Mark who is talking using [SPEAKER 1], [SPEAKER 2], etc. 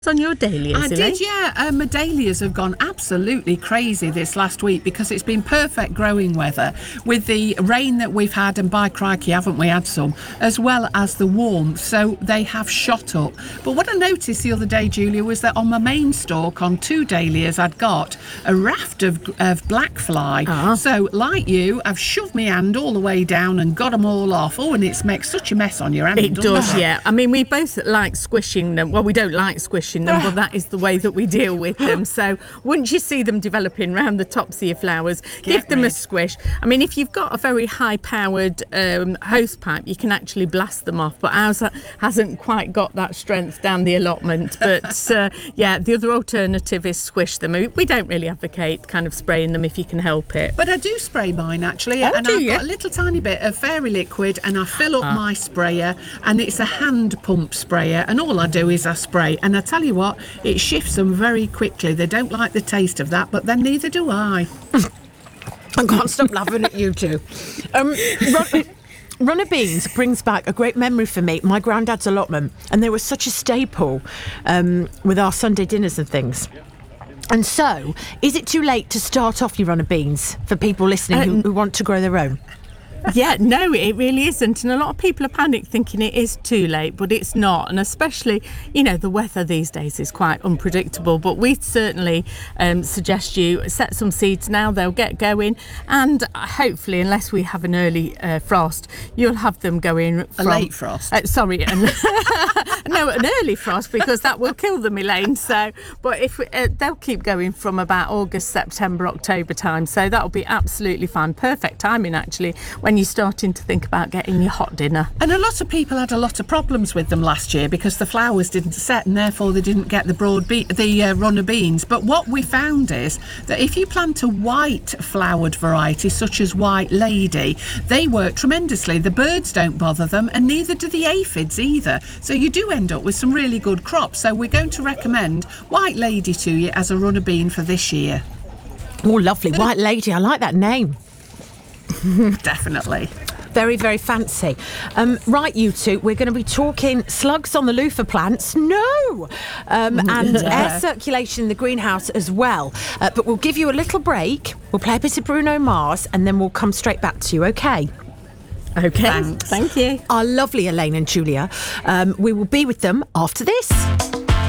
[SPEAKER 1] on your dahlias,
[SPEAKER 2] I
[SPEAKER 1] Elaine?
[SPEAKER 2] did, yeah. My dahlias have gone absolutely crazy this last week because it's been perfect growing weather with the rain that we've had, and by crikey, haven't we had some, as well as the warmth. So they have shot up. But what I noticed the other day, Julia, was that on my main stalk on 2 dahlias, I'd got a raft of black fly. So, like you, I've shoved my hand all the way down and got them all off. Oh, and it makes such a mess on your hand.
[SPEAKER 1] It does, yeah. I mean, we both like squishing them. Well, we don't like squishing them, but that is the way that we deal with them. So once you see them developing around the tops of your flowers, give them a squish. I mean, if you've got a very high-powered hose pipe, you can actually blast them off, but ours hasn't quite got that strength down the allotment. But yeah, the other alternative is squish them. We don't really advocate kind of spraying them if you can help it.
[SPEAKER 2] But I do spray mine, actually, and I've got a little tiny bit of fairy liquid, and I fill up my sprayer, and it's a hand pump sprayer, and all I do is I spray, and I tell you what, it shifts them very quickly. They don't like the taste of that, but then neither do I.
[SPEAKER 3] I can't stop laughing at you two. Runner beans brings back a great memory for me. My granddad's allotment, and they were such a staple with our Sunday dinners and things. And so, is it too late to start off your runner beans for people listening who want to grow their own?
[SPEAKER 1] Yeah, no, it really isn't. And a lot of people are panicked thinking it is too late, but it's not. And especially, you know, the weather these days is quite unpredictable. But we certainly suggest you set some seeds now. They'll get going. And hopefully, unless we have an early frost, you'll have them going from...
[SPEAKER 2] A late frost?
[SPEAKER 1] Sorry, no, an early frost, because that will kill them, Elaine. So, but if they'll keep going from about August, September, October time. So that'll be absolutely fine. Perfect timing, actually, when you're starting to think about getting your hot dinner.
[SPEAKER 2] And a lot of people had a lot of problems with them last year because the flowers didn't set, and therefore they didn't get the runner beans. But what we found is that if you plant a white flowered variety such as White Lady, they work tremendously. The birds don't bother them, and neither do the aphids either. So you do end up with some really good crops. So we're going to recommend White Lady to you as a runner bean for this year.
[SPEAKER 3] Oh, lovely. White Lady, I like that name.
[SPEAKER 2] Definitely.
[SPEAKER 3] Very, very fancy. Right, you two, we're going to be talking slugs on the loofah plants. No! And air circulation in the greenhouse as well. But we'll give you a little break. We'll play a bit of Bruno Mars, and then we'll come straight back to you, OK?
[SPEAKER 1] OK, thank you.
[SPEAKER 3] Our lovely Elaine and Julia. We will be with them after this.